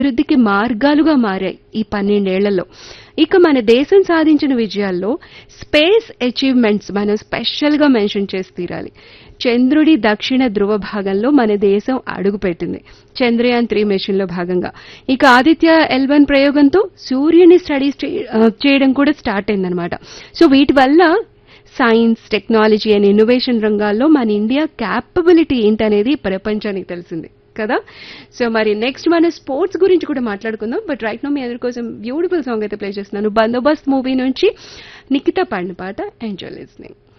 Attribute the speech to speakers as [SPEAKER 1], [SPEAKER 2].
[SPEAKER 1] అభివృద్ధికి మార్గాలుగా మారాయి ఈ 12 ఏళ్లలో. ఇక మన దేశం సాధించిన విజయాల్లో స్పేస్ అచీవ్మెంట్స్ మనం స్పెషల్ గా మెన్షన్ చేసి తీరాలి. చంద్రుడి దక్షిణ ధృవ భాగంలో మన దేశం అడుగుపెట్టింది చంద్రయాన్ 3 మిషన్ లో భాగంగా. ఇక ఆదిత్య L1 ప్రయోగంతో సూర్యుని స్టడీస్ చేయడం కూడా స్టార్ట్ అయిందనమాట. సో వీటి వల్ల సైన్స్, టెక్నాలజీ అండ్ ఇన్నోవేషన్ రంగాల్లో మన ఇండియా క్యాపబిలిటీ ఏంటనేది ప్రపంచానికి తెలిసింది కదా. సో మరి నెక్స్ట్ మన స్పోర్ట్స్ గురించి కూడా మాట్లాడుకుందాం. బట్ రైట్ నో మీ అందరి కోసం బ్యూటిఫుల్ సాంగ్ అయితే ప్లే చేస్తున్నాను. బందోబస్త్ మూవీ నుంచి నిఖిత పాడిన పాట. Enjoy listening.